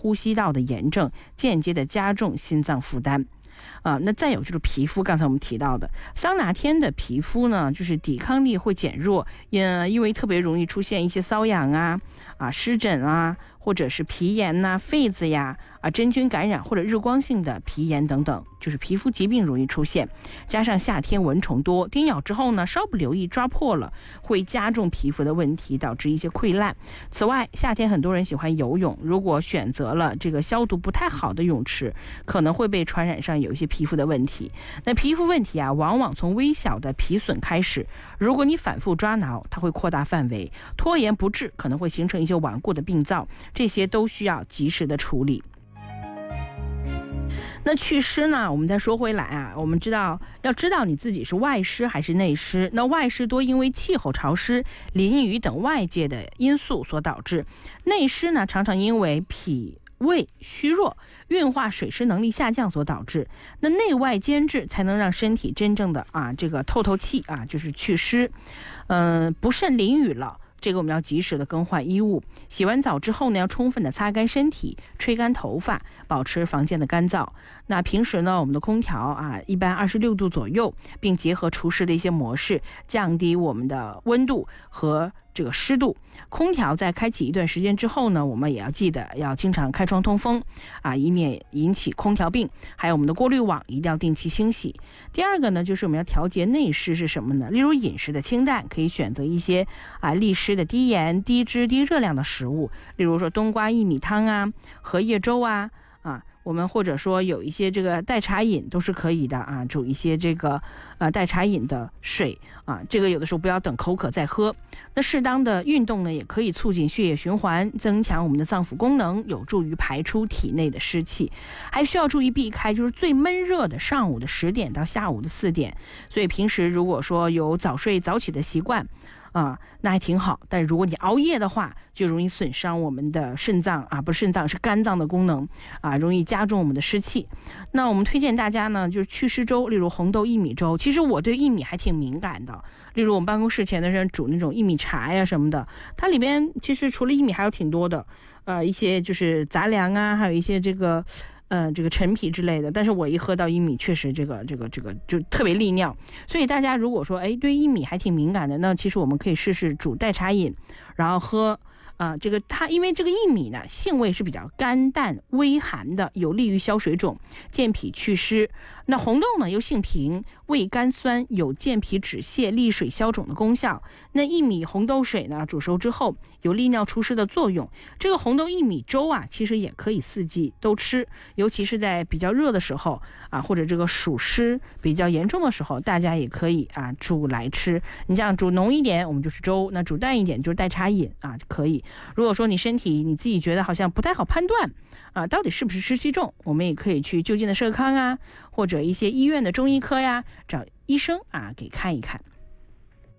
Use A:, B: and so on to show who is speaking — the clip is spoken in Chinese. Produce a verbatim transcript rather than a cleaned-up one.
A: 呼吸道的炎症，间接的加重心脏负担。啊，那再有就是皮肤，刚才我们提到的桑拿天的皮肤呢，就是抵抗力会减弱，也因为特别容易出现一些瘙痒啊、啊湿疹啊，或者是皮炎呐、啊、痱子呀、啊真菌感染或者日光性的皮炎等等，就是皮肤疾病容易出现。加上夏天蚊虫多，叮咬之后呢，稍不留意抓破了，会加重皮肤的问题，导致一些溃烂。此外，夏天很多人喜欢游泳，如果选择了这个消毒不太好的泳池，可能会被传染上有一些皮肤的问题。那皮肤问题啊，往往从微小的皮损开始，如果你反复抓挠，它会扩大范围，拖延不治，可能会形成一些顽固的病灶，这些都需要及时的处理。那祛湿呢，我们再说回来啊，我们知道要知道你自己是外湿还是内湿。那外湿多因为气候潮湿、淋雨等外界的因素所导致，内湿呢常常因为脾胃虚弱、运化水湿能力下降所导致。那内外兼治才能让身体真正的啊这个透透气啊，就是祛湿。嗯、呃，不慎淋雨了，这个我们要及时的更换衣物，洗完澡之后呢，要充分的擦干身体，吹干头发，保持房间的干燥。那平时呢，我们的空调啊，一般二十六度左右，并结合除湿的一些模式，降低我们的温度和这个湿度。空调在开启一段时间之后呢，我们也要记得要经常开窗通风啊，以免引起空调病。还有我们的过滤网一定要定期清洗。第二个呢，就是我们要调节内湿是什么呢？例如饮食的清淡，可以选择一些啊利湿的低盐、低脂、低热量的食物，例如说冬瓜薏米汤啊、荷叶粥啊啊。我们或者说有一些这个代茶饮都是可以的啊，煮一些这个呃代茶饮的水啊，这个有的时候不要等口渴再喝。那适当的运动呢，也可以促进血液循环，增强我们的脏腑功能，有助于排出体内的湿气。还需要注意避开就是最闷热的上午的十点到下午的四点。所以平时如果说有早睡早起的习惯啊，那还挺好。但是如果你熬夜的话，就容易损伤我们的肾脏啊，不是肾脏，是肝脏的功能啊，容易加重我们的湿气。那我们推荐大家呢，就是祛湿粥，例如红豆薏米粥。其实我对薏米还挺敏感的，例如我们办公室前的人煮那种薏米茶呀什么的，它里边其实除了薏米还有挺多的，呃，一些就是杂粮啊，还有一些这个。呃，这个陈皮之类的，但是我一喝到薏米，确实这个这个这个就特别利尿。所以大家如果说哎对薏米还挺敏感的，那其实我们可以试试煮代茶饮，然后喝。啊、呃，这个它因为这个薏米呢，性味是比较甘淡微寒的，有利于消水肿、健脾祛湿。那红豆呢又性平，味甘酸，有健脾止泻、利水消肿的功效。那薏米红豆水呢，煮熟之后有利尿除湿的作用。这个红豆薏米粥啊，其实也可以四季都吃，尤其是在比较热的时候啊，或者这个暑湿比较严重的时候，大家也可以啊煮来吃。你像煮浓一点，我们就是粥；那煮淡一点就是代茶饮啊，可以。如果说你身体你自己觉得好像不太好判断啊，到底是不是湿气重，我们也可以去就近的社康啊，或者一些医院的中医科呀，找医生啊给看一看。